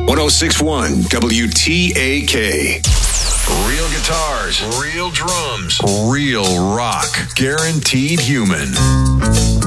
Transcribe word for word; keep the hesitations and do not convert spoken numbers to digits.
one oh six point one W T A K. Real guitars, real drums, real rock. Guaranteed Human.